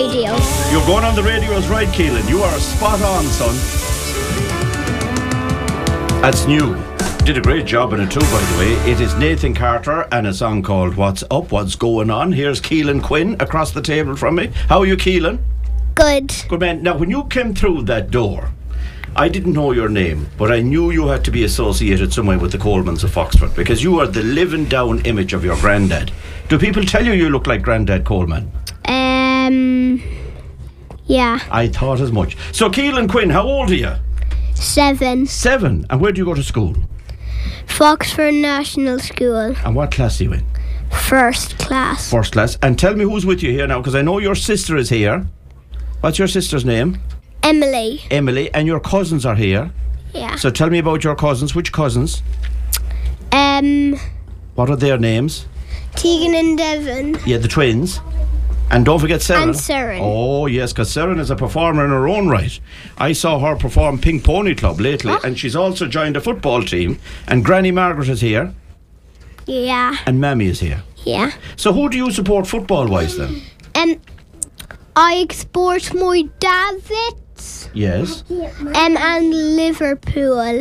radio. You're going on the radio is right, Keelan. You are spot on, son. That's new. Did a great job in it too, by the way. It is Nathan Carter and a song called What's Up, What's Going On. Here's Keelan Quinn across the table from me. How are you, Keelan? Good. Good man. Now, when you came through that door, I didn't know your name, but I knew you had to be associated some way with the Colemans of Foxford, because you are the living down image of your granddad. Do people tell you look like Granddad Coleman? Yeah. I thought as much. So, Keelan Quinn, how old are you? 7. 7. And where do you go to school? Foxford National School. And what class are you in? First class. First class. And tell me who's with you here now, because I know your sister is here. What's your sister's name? Emily. Emily. And your cousins are here. Yeah. So tell me about your cousins. Which cousins? What are their names? Tegan and Devon. Yeah, the twins. And don't forget Seren. And Seren. Oh, yes, because Seren is a performer in her own right. I saw her perform Pink Pony Club lately, and she's also joined a football team. And Granny Margaret is here. Yeah. And Mammy is here. Yeah. So who do you support football-wise then? I support my Davits. Yes. And Liverpool.